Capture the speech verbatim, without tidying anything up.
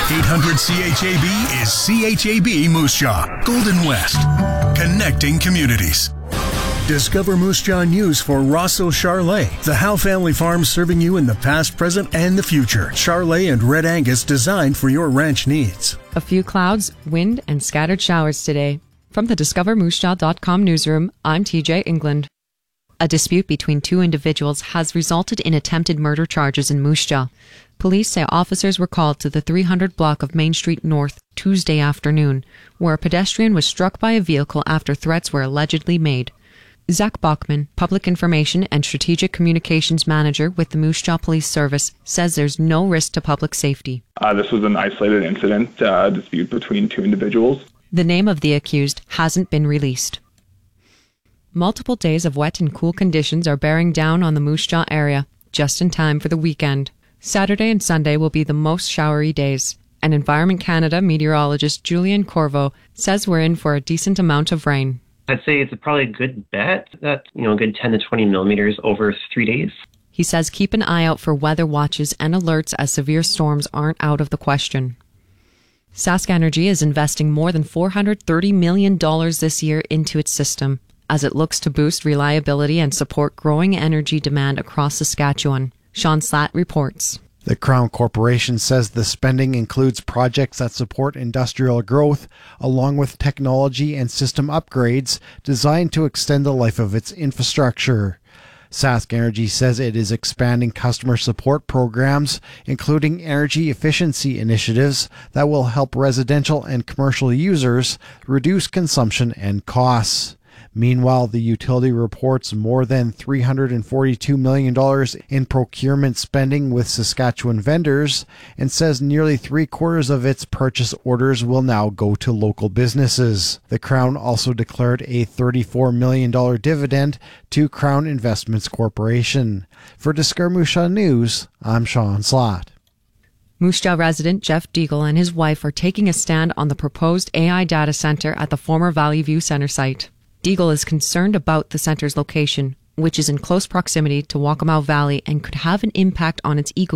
eight hundred C H A B is C H A B Moose Jaw, Golden West, connecting communities. Discover Moose Jaw News for Rosso Charlet, the Howe family farm serving you in the past, present, and the future. Charlet and Red Angus designed for your ranch needs. A few clouds, wind, and scattered showers today. From the discover moose jaw dot com newsroom, I'm T J England. A dispute between two individuals has resulted in attempted murder charges in Moose Jaw. Police say officers were called to the three hundred block of Main Street North Tuesday afternoon, where a pedestrian was struck by a vehicle after threats were allegedly made. Zach Bachman, Public Information and Strategic Communications Manager with the Moose Jaw Police Service, says there's no risk to public safety. Uh, this was an isolated incident, uh, dispute between two individuals. The name of the accused hasn't been released. Multiple days of wet and cool conditions are bearing down on the Moose Jaw area, just in time for the weekend. Saturday and Sunday will be the most showery days, and Environment Canada meteorologist Julian Corvo says we're in for a decent amount of rain. I'd say it's probably a good bet that, you know, a good ten to twenty millimeters over three days. He says keep an eye out for weather watches and alerts as severe storms aren't out of the question. Sask Energy is investing more than four hundred thirty million dollars this year into its system as it looks to boost reliability and support growing energy demand across Saskatchewan. Sean Slatt reports. The Crown Corporation says the spending includes projects that support industrial growth, along with technology and system upgrades designed to extend the life of its infrastructure. Sask Energy says it is expanding customer support programs, including energy efficiency initiatives that will help residential and commercial users reduce consumption and costs. Meanwhile, the utility reports more than three hundred forty-two million dollars in procurement spending with Saskatchewan vendors and says nearly three-quarters of its purchase orders will now go to local businesses. The Crown also declared a thirty-four million dollars dividend to Crown Investments Corporation. For Discover Moose Jaw News, I'm Sean Slatt. Moose Jaw resident Jeff Deagle and his wife are taking a stand on the proposed A I data center at the former Valley View Centre site. Deagle is concerned about the centre's location, which is in close proximity to Waccamaw Valley and could have an impact on its ecosystem.